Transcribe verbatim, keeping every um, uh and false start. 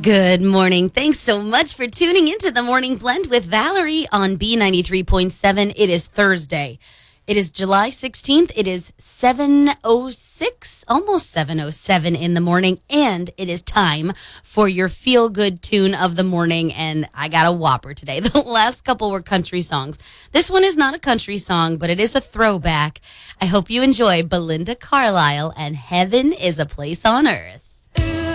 Good morning. Thanks so much for tuning into the Morning Blend with Valerie on B ninety-three point seven. It is Thursday. It is July sixteenth. It is seven oh six, almost seven oh seven in the morning, and it is time for your feel-good tune of the morning, and I got a whopper today. The last couple were country songs. This one is not a country song, but it is a throwback. I hope you enjoy Belinda Carlisle and Heaven is a Place on Earth.